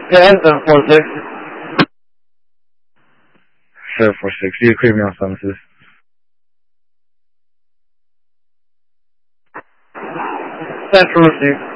Yeah, 746. 746. You clear me on summons. Central receive.